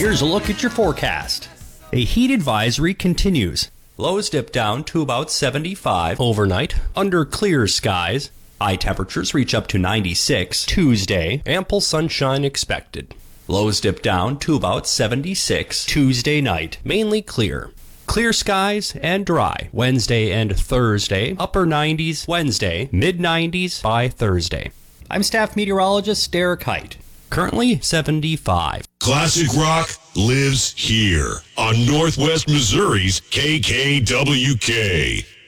Here's a look at your forecast. A heat advisory continues. Lows dip down to about 75 overnight under clear skies. High temperatures reach up to 96 Tuesday. Ample sunshine expected. Lows dip down to about 76 Tuesday night, mainly clear. Clear skies and dry Wednesday and Thursday. Upper 90s Wednesday, mid 90s by Thursday. I'm staff meteorologist Derek Height. Currently 75. Classic rock lives here on Northwest Missouri's KKWK.